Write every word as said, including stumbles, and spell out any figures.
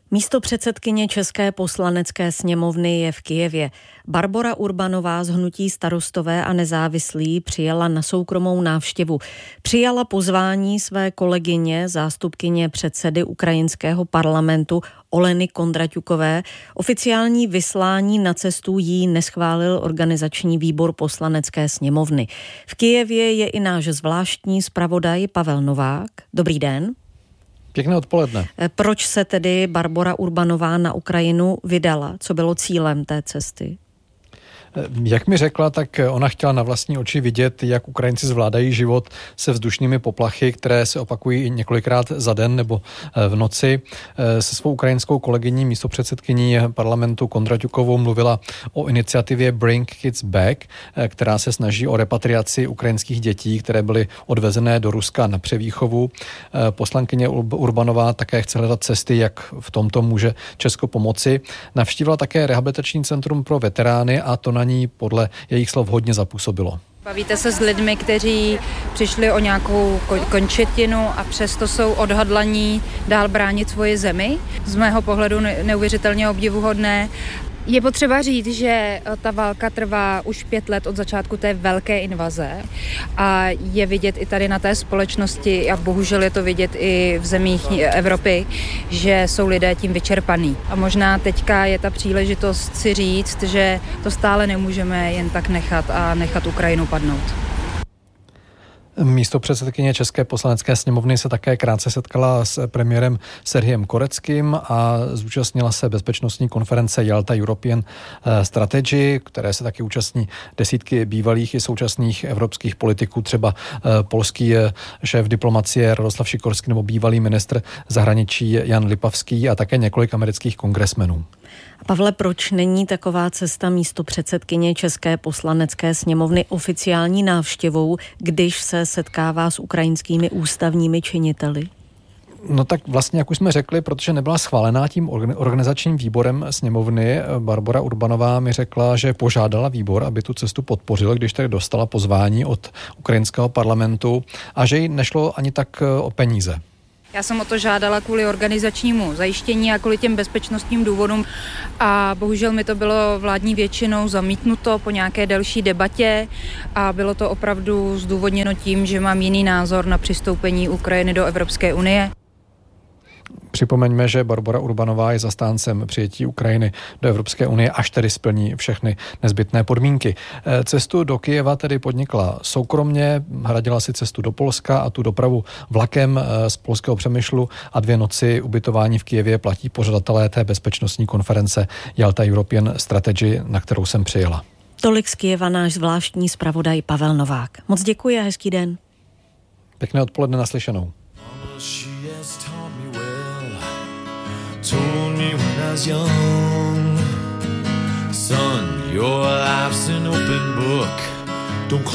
Místopředsedkyně České poslanecké sněmovny je v Kyjevě. Barbora Urbanová z hnutí Starostové a nezávislí přijela na soukromou návštěvu. Přijala pozvání své kolegyně, zástupkyně předsedy ukrajinského parlamentu Oleny Kondraťukové. Oficiální vyslání na cestu jí neschválil organizační výbor poslanecké sněmovny. V Kyjevě je i náš zvláštní zpravodaj Pavel Novák. Dobrý den. Pěkné odpoledne. Proč se tedy Barbora Urbanová na Ukrajinu vydala? Co bylo cílem té cesty? Jak mi řekla, tak ona chtěla na vlastní oči vidět, jak Ukrajinci zvládají život se vzdušnými poplachy, které se opakují několikrát za den nebo v noci. Se svou ukrajinskou kolegyní, místopředsedkyní parlamentu Kondraťukovou mluvila o iniciativě Bring Kids Back, která se snaží o repatriaci ukrajinských dětí, které byly odvezené do Ruska na převýchovu. Poslankyně Urbanová také chce hledat cesty, jak v tomto může Česko pomoci. Navštívila také rehabilitační centrum pro veterány a to na ní podle jejich slov hodně zapůsobilo. Bavíte se s lidmi, kteří přišli o nějakou končetinu a přesto jsou odhodlaní dál bránit svoji zemi. Z mého pohledu neuvěřitelně obdivuhodné. Je potřeba říct, že ta válka trvá už pět let od začátku té velké invaze a je vidět i tady na té společnosti a bohužel je to vidět i v zemích Evropy, že jsou lidé tím vyčerpaní. A možná teďka je ta příležitost si říct, že to stále nemůžeme jen tak nechat a nechat Ukrajinu padnout. Místopředsedkyně České poslanecké sněmovny se také krátce setkala s premiérem Serhijem Koreckým a zúčastnila se bezpečnostní konference Jalta European Strategy, které se taky účastní desítky bývalých i současných evropských politiků, třeba polský šéf diplomacie Radoslav Sikorský nebo bývalý ministr zahraničí Jan Lipavský a také několik amerických kongresmenů. Pavle, proč není taková cesta místopředsedkyně České poslanecké sněmovny oficiální návštěvou, když se setkává s ukrajinskými ústavními činiteli? No tak vlastně, jak už jsme řekli, protože nebyla schválená tím organizačním výborem sněmovny, Barbora Urbanová mi řekla, že požádala výbor, aby tu cestu podpořil, když tedy dostala pozvání od ukrajinského parlamentu a že jí nešlo ani tak o peníze. Já jsem o to žádala kvůli organizačnímu zajištění a kvůli těm bezpečnostním důvodům a bohužel mi to bylo vládní většinou zamítnuto po nějaké delší debatě a bylo to opravdu zdůvodněno tím, že mám jiný názor na přistoupení Ukrajiny do Evropské unie. Připomeňme, že Barbora Urbanová je zastáncem přijetí Ukrajiny do Evropské unie, až tedy splní všechny nezbytné podmínky. Cestu do Kyjeva tedy podnikla soukromně, hradila si cestu do Polska a tu dopravu vlakem z polského Přemyšlu a dvě noci ubytování v Kyjevě platí pořadatelé té bezpečnostní konference Jalta European Strategy, na kterou jsem přijela. Tolik z Kyjeva náš zvláštní zpravodaj Pavel Novák. Moc děkuji a hezký den. Pěkné odpoledne, naslyšenou. Told me when I was young, son, your life's an open book. Don't